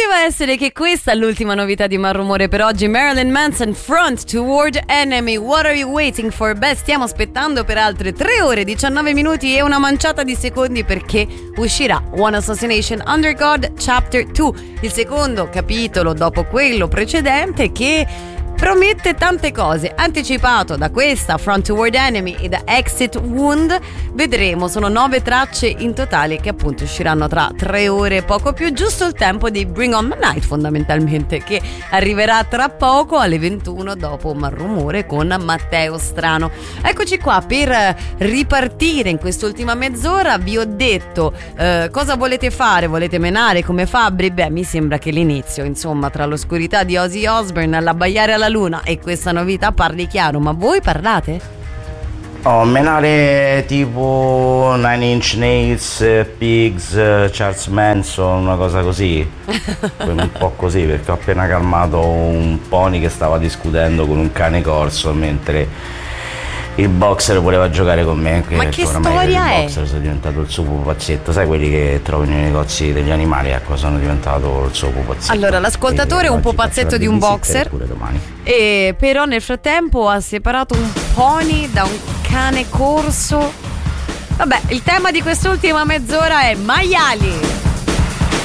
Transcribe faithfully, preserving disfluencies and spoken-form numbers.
Poteva essere che questa è l'ultima novità di Malrumore per oggi. Marilyn Manson, Front Toward Enemy. What are you waiting for? Beh, stiamo aspettando per altre tre ore, diciannove minuti e una manciata di secondi perché uscirà One Assassination Under God Chapter due, il secondo capitolo dopo quello precedente che promette tante cose. Anticipato da questa Front Toward Enemy e da Exit Wound, vedremo, sono nove tracce in totale che appunto usciranno tra tre ore e poco più, giusto il tempo di Bring On The Night fondamentalmente, che arriverà tra poco alle ventuno dopo Malrumore con Matteo Strano. Eccoci qua per ripartire in quest'ultima mezz'ora. Vi ho detto eh, cosa volete fare, volete menare come Fabbri? Beh, mi sembra che l'inizio, insomma, tra l'oscurità di Ozzy Osbourne, l'abbaiare alla luna e questa novità parli chiaro, ma voi parlate? Oh, menare tipo Nine Inch Nails, Pigs, Charles Manson, una cosa così. Un po' così, perché ho appena calmato un pony che stava discutendo con un cane corso mentre il boxer voleva giocare con me. Ma che storia è? Il boxer sono diventato il suo pupazzetto, sai quelli che trovi nei negozi degli animali, ecco, sono diventato il suo pupazzetto. Allora, l'ascoltatore è un pupazzetto di un boxer, e però nel frattempo ha separato un pony da un cane corso. Vabbè, il tema di quest'ultima mezz'ora è maiali.